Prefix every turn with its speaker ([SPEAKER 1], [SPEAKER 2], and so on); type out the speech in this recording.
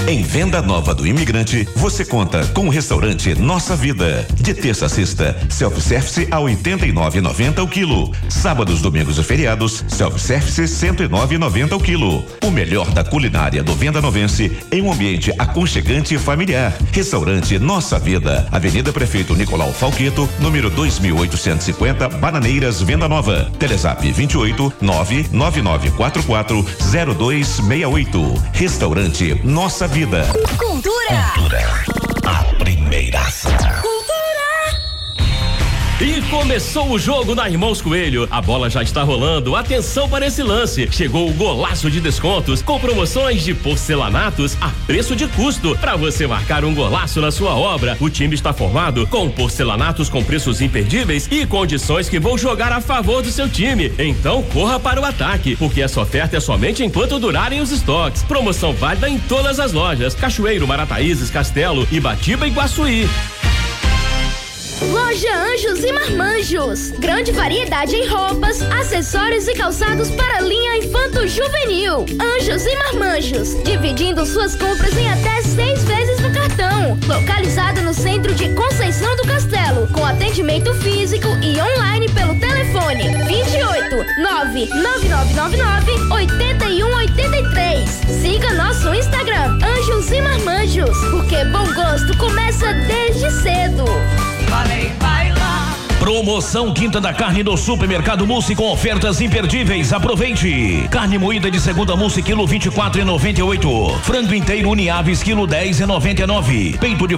[SPEAKER 1] Em Venda Nova do Imigrante, você conta com o restaurante Nossa Vida. De terça a sexta, self-service a 89,90 o quilo. Sábados, domingos e feriados, self-service 109,90 o quilo. O melhor da culinária do Venda Novense em um ambiente aconchegante e familiar. Restaurante Nossa Vida, Avenida Prefeito Nicolau Falqueto, número 2850, Bananeiras, Venda Nova. Telezap 28 99944 0268. Restaurante Nossa Vida.
[SPEAKER 2] Cultura. A primeiraça.
[SPEAKER 3] E começou o jogo na Irmãos Coelho. A bola já está rolando. Atenção para esse lance. Chegou o golaço de descontos com promoções de porcelanatos a preço de custo. Para você marcar um golaço na sua obra, o time está formado com porcelanatos com preços imperdíveis e condições que vão jogar a favor do seu time. Então corra para o ataque, porque essa oferta é somente enquanto durarem os estoques. Promoção válida em todas as lojas: Cachoeiro, Marataízes, Castelo, Ibatiba e Guaçuí.
[SPEAKER 4] Loja Anjos e Marmanjos. Grande variedade em roupas, acessórios e calçados para a linha infanto-juvenil. Anjos e Marmanjos, dividindo suas compras em até 6 vezes no cartão. Localizado no centro de Conceição do Castelo, com atendimento físico e online pelo telefone 28 99999 8183. Siga nosso Instagram, Anjos e Marmanjos, porque bom gosto começa desde cedo.
[SPEAKER 2] Vai lá.
[SPEAKER 5] Promoção Quinta da Carne do Supermercado Mussi com ofertas imperdíveis. Aproveite. Carne moída de segunda Mussi, quilo 24,98. Frango inteiro Uniaves, quilo 10,99. Peito de